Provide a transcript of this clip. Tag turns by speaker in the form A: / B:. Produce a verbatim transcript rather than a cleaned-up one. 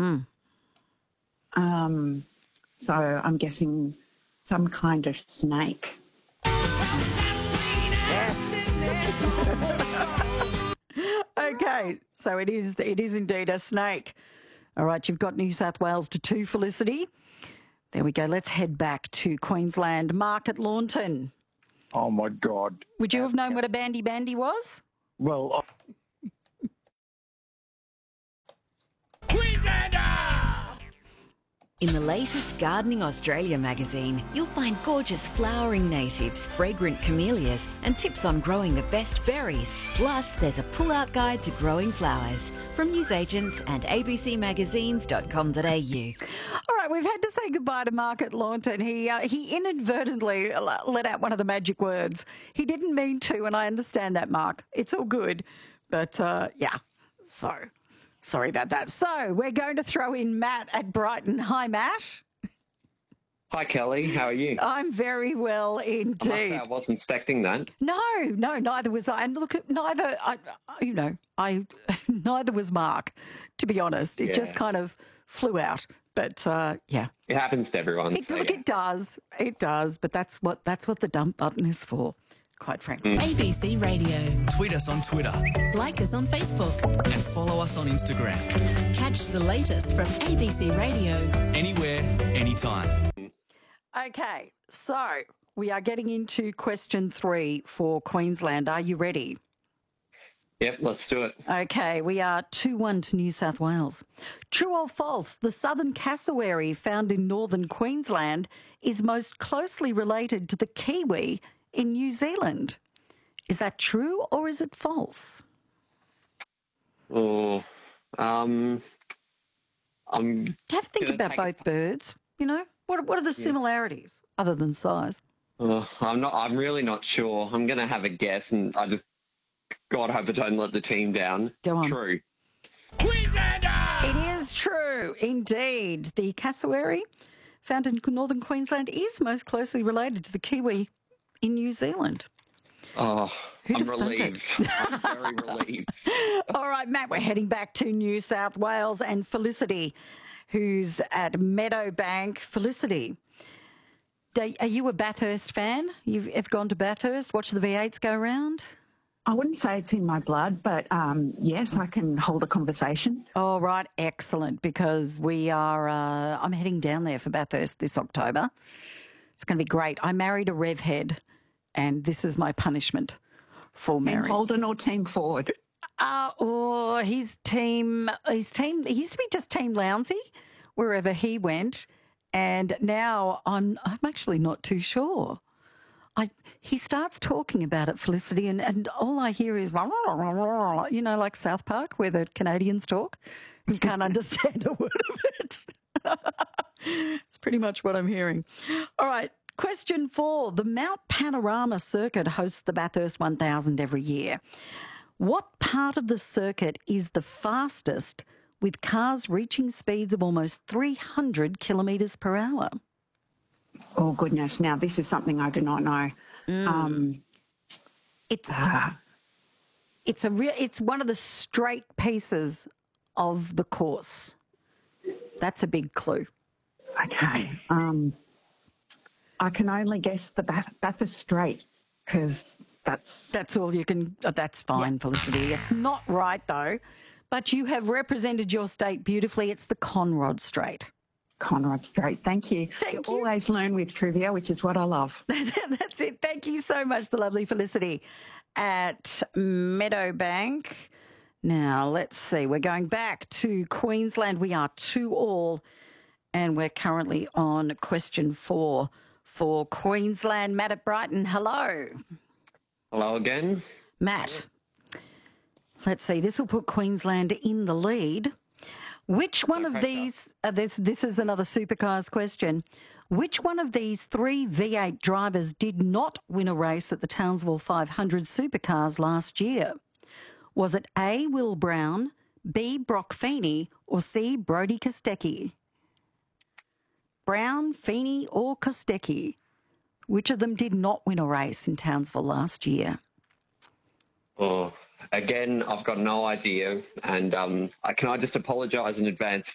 A: Mm.
B: Um, so I'm guessing some kind of snake.
A: Okay, so it is it is indeed a snake. All right, you've got New South Wales to two, Felicity. There we go. Let's head back to Queensland. Mark at Launton.
C: Oh, my God.
A: Would you have known what a bandy bandy was?
C: Well, I-
D: In the latest Gardening Australia magazine, you'll find gorgeous flowering natives, fragrant camellias, and tips on growing the best berries. Plus, there's a pull-out guide to growing flowers from newsagents and a b c magazines dot com dot a u.
A: All right, we've had to say goodbye to Mark at Launton. He uh, he inadvertently let out one of the magic words. He didn't mean to, and I understand that, Mark. It's all good. But, uh, yeah, so... Sorry about that. So we're going to throw in Matt at Brighton. Hi, Matt.
E: Hi, Kelly. How are you?
A: I'm very well indeed.
E: I must say I wasn't expecting that.
A: No, no, neither was I. And look, neither, I, you know, I neither was Mark, to be honest. It
E: Yeah.
A: just kind of flew out. But uh, yeah,
E: It happens to everyone.
A: it,
E: so
A: look,
E: yeah.
A: it does, it does. But that's what that's what the dump button is for, quite frankly.
F: A B C Radio.
G: Tweet us on Twitter
F: Like us on Facebook.
G: and follow us on Instagram.
F: Catch the latest from A B C Radio.
G: Anywhere, anytime.
A: Okay, so we are getting into question three for Queensland. Are you ready?
E: Yep, let's do it.
A: Okay, we are two one to New South Wales. True or false, the southern cassowary found in northern Queensland is most closely related to the kiwi in New Zealand. Is that true or is it false?
E: Oh, um, I'm.
A: Do you have to think
E: Gonna
A: about
E: take
A: both birds? You know, what what are the similarities other than size?
E: Uh, I'm not. I'm really not sure. I'm going to have a guess, and I just, God, hope I don't let the team down.
A: Go on.
E: True.
A: It is true, indeed. The cassowary found in northern Queensland is most closely related to the kiwi in New Zealand.
E: Oh,
A: Who'd
E: I'm
A: have thunk it?
E: relieved. I'm very relieved.
A: All right, Matt, we're heading back to New South Wales and Felicity, who's at Meadowbank. Felicity, do- are you a Bathurst fan? You've ever gone to Bathurst, watch the V eights go around?
B: I wouldn't say it's in my blood, but um, yes, I can hold a conversation.
A: All right, excellent, because we are, uh, I'm heading down there for Bathurst this October. It's going to be great. I married a rev head, and this is my punishment for
B: Team
A: marrying.
B: Holden or Team Ford?
A: Uh, oh, his team, his team, he used to be just Team Lounsey, wherever he went, and now I'm, I'm actually not too sure. I, he starts talking about it, Felicity, and, and all I hear is, you know, like South Park, where the Canadians talk. You can't understand a word of it. It's pretty much what I'm hearing. All right, question four. The Mount Panorama Circuit hosts the Bathurst one thousand every year. What part of the circuit is the fastest, with cars reaching speeds of almost three hundred kilometres per hour?
B: Oh, goodness. Now, this is something I do not know. Um,
A: It's
B: ah,
A: it's a real it's one of the straight pieces of the course. That's a big clue.
B: okay. Um, I can only guess the Bath- Bathurst Strait because that's...
A: That's all you can. uh, That's fine, Felicity. It's not right though, but you have represented your state beautifully. It's the Conrod Strait.
B: Conrad Strait. Thank you.
A: Thank
B: you
A: you.
B: always learn with trivia, which is what I love.
A: That's it. Thank you so much, the lovely Felicity at Meadowbank. Now, let's see. We're going back to Queensland. We are two all, and we're currently on question four for Queensland. Matt at Brighton, hello.
E: Hello again.
A: Matt, let's see. This will put Queensland in the lead. Which one of
E: pressure.
A: these, uh, this, this is another supercars question. Which one of these three V eight drivers did not win a race at the Townsville five hundred Supercars last year? Was it A, Will Brown, B, Brock Feeney, or C, Brodie Kostecki? Brown, Feeney, or Kostecki? Which of them did not win a race in Townsville last year?
E: Oh, again, I've got no idea, and um, I, can I just apologise in advance